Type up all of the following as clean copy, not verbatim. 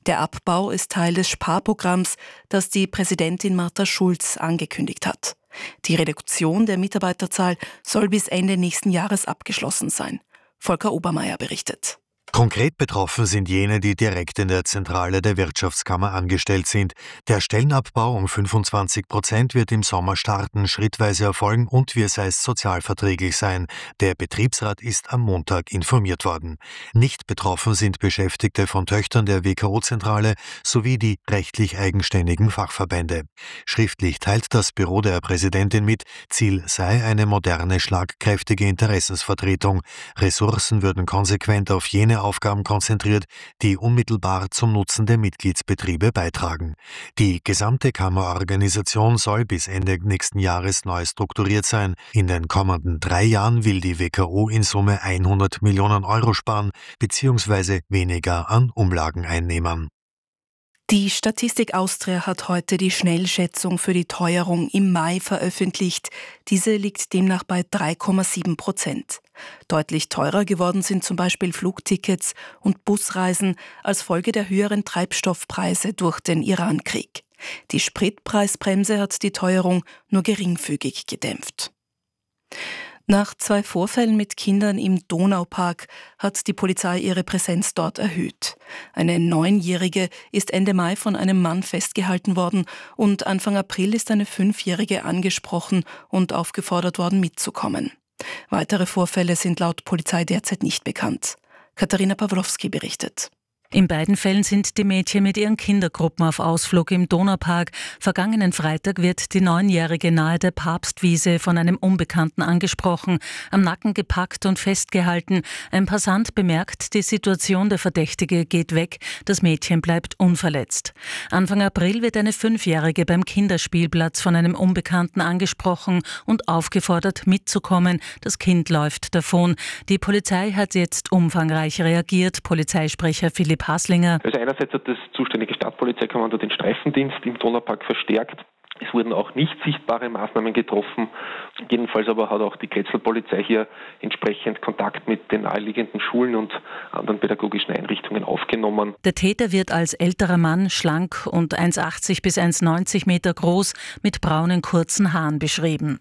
Der Abbau ist Teil des Sparprogramms, das die Präsidentin Martha Schulz angekündigt hat. Die Reduktion der Mitarbeiterzahl soll bis Ende nächsten Jahres abgeschlossen sein. Volker Obermeier berichtet. Konkret betroffen sind jene, die direkt in der Zentrale der Wirtschaftskammer angestellt sind. Der Stellenabbau um 25% wird im Sommer starten, schrittweise erfolgen und wie es heißt, sozialverträglich sein. Der Betriebsrat ist am Montag informiert worden. Nicht betroffen sind Beschäftigte von Töchtern der WKO-Zentrale sowie die rechtlich eigenständigen Fachverbände. Schriftlich teilt das Büro der Präsidentin mit, Ziel sei eine moderne, schlagkräftige Interessensvertretung. Ressourcen würden konsequent auf jene Aufgaben konzentriert, die unmittelbar zum Nutzen der Mitgliedsbetriebe beitragen. Die gesamte Kammerorganisation soll bis Ende nächsten Jahres neu strukturiert sein. In den kommenden 3 Jahren will die WKO in Summe 100 Millionen Euro sparen bzw. weniger an Umlageneinnehmern. Die Statistik Austria hat heute die Schnellschätzung für die Teuerung im Mai veröffentlicht. Diese liegt demnach bei 3,7%. Deutlich teurer geworden sind zum Beispiel Flugtickets und Busreisen als Folge der höheren Treibstoffpreise durch den Irankrieg. Die Spritpreisbremse hat die Teuerung nur geringfügig gedämpft. Nach 2 Vorfällen mit Kindern im Donaupark hat die Polizei ihre Präsenz dort erhöht. Eine 9-Jährige ist Ende Mai von einem Mann festgehalten worden und Anfang April ist eine 5-Jährige angesprochen und aufgefordert worden, mitzukommen. Weitere Vorfälle sind laut Polizei derzeit nicht bekannt. Katharina Pawlowski berichtet. In beiden Fällen sind die Mädchen mit ihren Kindergruppen auf Ausflug im Donaupark. Vergangenen Freitag wird die 9-Jährige nahe der Papstwiese von einem Unbekannten angesprochen, am Nacken gepackt und festgehalten. Ein Passant bemerkt die Situation, der Verdächtige geht weg, das Mädchen bleibt unverletzt. Anfang April wird eine 5-Jährige beim Kinderspielplatz von einem Unbekannten angesprochen und aufgefordert mitzukommen. Das Kind läuft davon. Die Polizei hat jetzt umfangreich reagiert. Polizeisprecher Philipp Haslinger. Also einerseits hat das zuständige Stadtpolizeikommando den Streifendienst im Donaupark verstärkt. Es wurden auch nicht sichtbare Maßnahmen getroffen. Jedenfalls aber hat auch die Kretzelpolizei hier entsprechend Kontakt mit den naheliegenden Schulen und anderen pädagogischen Einrichtungen aufgenommen. Der Täter wird als älterer Mann, schlank und 1,80 bis 1,90 Meter groß, mit braunen kurzen Haaren beschrieben.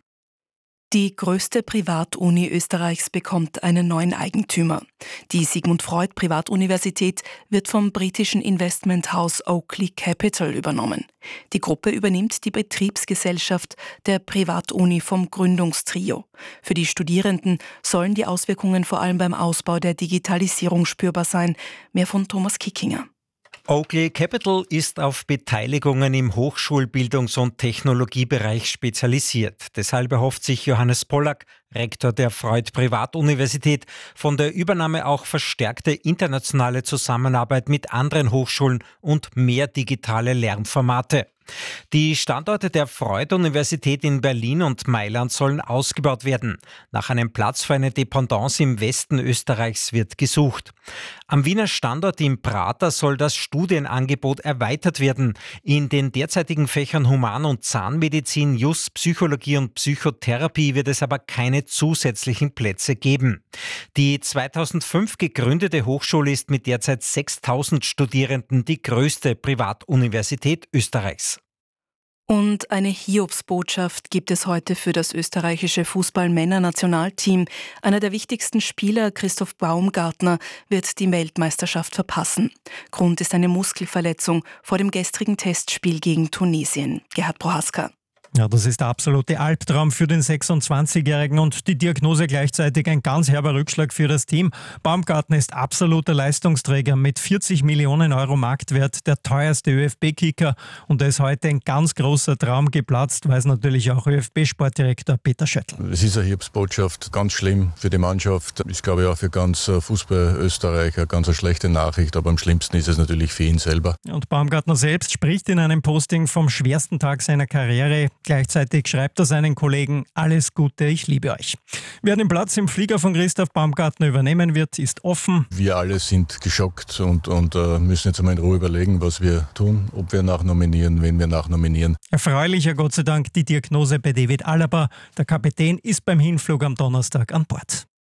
Die größte Privatuni Österreichs bekommt einen neuen Eigentümer. Die Sigmund Freud Privatuniversität wird vom britischen Investmenthaus Oakley Capital übernommen. Die Gruppe übernimmt die Betriebsgesellschaft der Privatuni vom Gründungstrio. Für die Studierenden sollen die Auswirkungen vor allem beim Ausbau der Digitalisierung spürbar sein. Mehr von Thomas Kickinger. Oakley Capital ist auf Beteiligungen im Hochschulbildungs- und Technologiebereich spezialisiert. Deshalb erhofft sich Johannes Pollack, Rektor der Freud Privatuniversität, von der Übernahme auch verstärkte internationale Zusammenarbeit mit anderen Hochschulen und mehr digitale Lernformate. Die Standorte der Freud-Universität in Berlin und Mailand sollen ausgebaut werden. Nach einem Platz für eine Dependance im Westen Österreichs wird gesucht. Am Wiener Standort im Prater soll das Studienangebot erweitert werden. In den derzeitigen Fächern Human- und Zahnmedizin, Just, Psychologie und Psychotherapie wird es aber keine zusätzlichen Plätze geben. Die 2005 gegründete Hochschule ist mit derzeit 6.000 Studierenden die größte Privatuniversität Österreichs. Und eine Hiobsbotschaft gibt es heute für das österreichische Fußball-Männer-Nationalteam. Einer der wichtigsten Spieler, Christoph Baumgartner, wird die Weltmeisterschaft verpassen. Grund ist eine Muskelverletzung vor dem gestrigen Testspiel gegen Tunesien. Gerhard Prohaska. Ja, das ist der absolute Albtraum für den 26-Jährigen und die Diagnose gleichzeitig ein ganz herber Rückschlag für das Team. Baumgartner ist absoluter Leistungsträger mit 40 Millionen Euro Marktwert, der teuerste ÖFB-Kicker, und da ist heute ein ganz großer Traum geplatzt, weiß natürlich auch ÖFB-Sportdirektor Peter Schöttl. Es ist eine Hiobsbotschaft, ganz schlimm für die Mannschaft. Ist, glaube ich, auch für ganz Fußball Österreich eine ganz schlechte Nachricht, aber am schlimmsten ist es natürlich für ihn selber. Und Baumgartner selbst spricht in einem Posting vom schwersten Tag seiner Karriere. Gleichzeitig schreibt er seinen Kollegen: Alles Gute, ich liebe euch. Wer den Platz im Flieger von Christoph Baumgartner übernehmen wird, ist offen. Wir alle sind geschockt und müssen jetzt einmal in Ruhe überlegen, was wir tun, ob wir nachnominieren, wen wir nachnominieren. Erfreulicher Gott sei Dank die Diagnose bei David Alaba. Der Kapitän ist beim Hinflug am Donnerstag an Bord.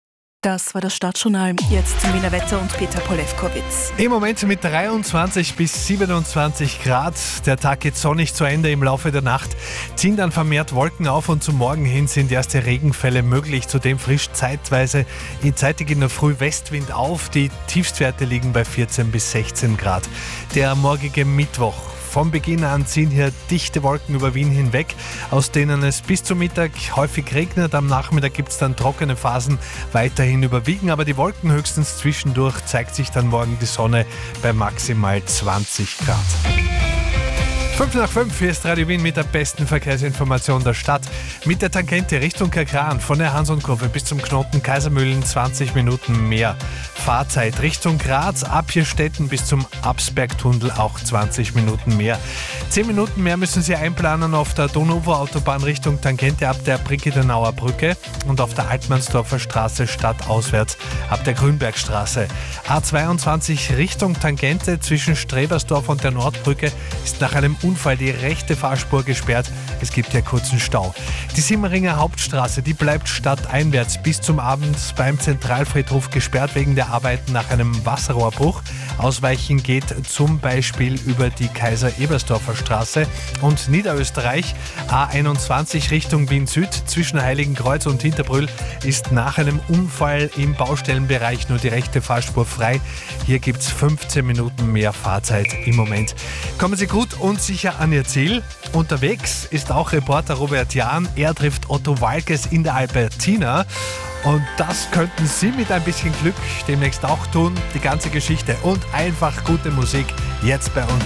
Das war das Stadtjournal. Jetzt zum Wiener Wetter und Peter Polewkowitz. Im Moment mit 23 bis 27 Grad. Der Tag geht sonnig zu Ende. Im Laufe der Nacht ziehen dann vermehrt Wolken auf und zum Morgen hin sind erste Regenfälle möglich. Zudem frischt zeitig in der Früh Westwind auf. Die Tiefstwerte liegen bei 14 bis 16 Grad. Der morgige Mittwoch. Vom Beginn an ziehen hier dichte Wolken über Wien hinweg, aus denen es bis zum Mittag häufig regnet. Am Nachmittag gibt es dann trockene Phasen, weiterhin überwiegen, aber die Wolken höchstens zwischendurch zeigt sich dann morgen die Sonne bei maximal 20 Grad. 5 nach 5, hier ist Radio Wien mit der besten Verkehrsinformation der Stadt. Mit der Tangente Richtung Kerkran von der Hans-und-Kurve bis zum Knoten Kaisermühlen 20 Minuten mehr Fahrzeit. Richtung Graz, Abhierstetten bis zum Absbergtunnel auch 20 Minuten mehr. 10 Minuten mehr müssen Sie einplanen auf der Donauufer-Autobahn Richtung Tangente ab der Brickedenauer Brücke und auf der Altmannsdorfer Straße stadtauswärts ab der Grünbergstraße. A22 Richtung Tangente zwischen Strebersdorf und der Nordbrücke ist nach einem Unfall die rechte Fahrspur gesperrt. Es gibt hier kurzen Stau. Die Simmeringer Hauptstraße, die bleibt stadteinwärts bis zum Abend beim Zentralfriedhof gesperrt wegen der Arbeiten nach einem Wasserrohrbruch. Ausweichen geht zum Beispiel über die Kaiser-Ebersdorfer Straße und Niederösterreich. A21 Richtung Wien Süd zwischen Heiligenkreuz und Hinterbrühl ist nach einem Unfall im Baustellenbereich nur die rechte Fahrspur frei. Hier gibt es 15 Minuten mehr Fahrzeit im Moment. Kommen Sie gut und sicher an Ihr Ziel. Unterwegs ist auch Reporter Robert Jahn. Er trifft Otto Waalkes in der Albertina. Und das könnten Sie mit ein bisschen Glück demnächst auch tun. Die ganze Geschichte und einfach gute Musik jetzt bei uns